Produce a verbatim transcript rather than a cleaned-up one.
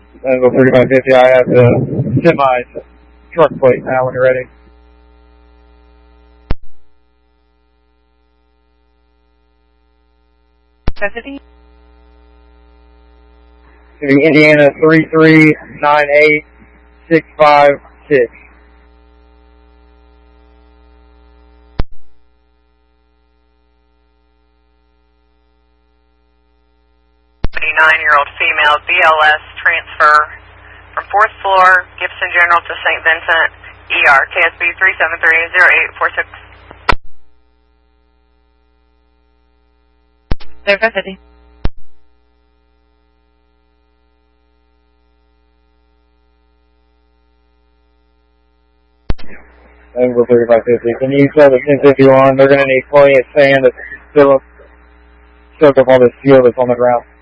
Angle thirty-five fifty, I have the semi truck plate now when you're ready. Necessity? Indiana three three nine eight six five six. twenty-nine-year-old female B L S transfer from fourth floor Gibson General to Saint Vincent, E R, K S B three seven three zero eight four six. Necessity. Angle thirty-five fifty. Can you tell the ten fifty-one they're going to need plenty of sand to fill up, soak up all this fuel that's on the ground?